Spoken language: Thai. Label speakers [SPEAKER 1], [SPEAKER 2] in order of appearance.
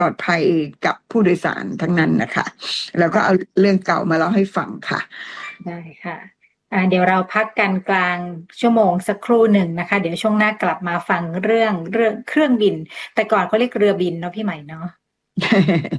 [SPEAKER 1] ปลอดภัยกับผู้โดยสารทั้งนั้นนะคะแล้วก็เอาเรื่องเก่ามาเล่าให้ฟังค่ะ
[SPEAKER 2] ได้ค่ะเดี๋ยวเราพักกันกลางชั่วโมงสักครู่หนึ่งนะคะเดี๋ยวช่วงหน้ากลับมาฟังเรื่องเครื่องบินแต่ก่อนเขาเรียกเรือบินเนาะพี่ใหม่เนาะ